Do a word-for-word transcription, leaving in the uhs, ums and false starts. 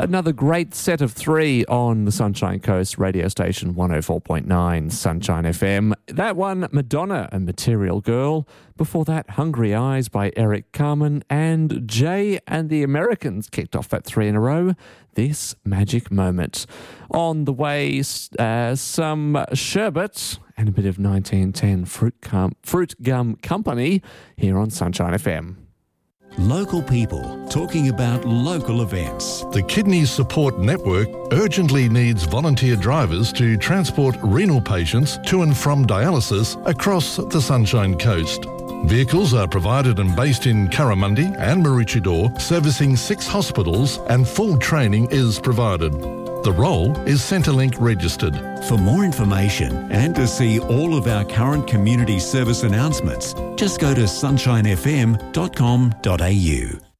Another great set of three on the Sunshine Coast radio station one oh four point nine Sunshine F M. That one, Madonna and Material Girl. Before that, Hungry Eyes by Eric Carmen, and Jay and the Americans kicked off that three in a row. This Magic Moment. On the way, uh, some sherbet and a bit of nineteen ten Fruit Gum, Fruit Gum Company here on Sunshine F M. Local people talking about local events. The Kidney Support Network urgently needs volunteer drivers to transport renal patients to and from dialysis across the Sunshine Coast. Vehicles are provided and based in Curramundi and Maroochydore, servicing six hospitals, and full training is provided. The role is Centrelink registered. For more information and to see all of our current community service announcements, just go to sunshine f m dot com dot a u.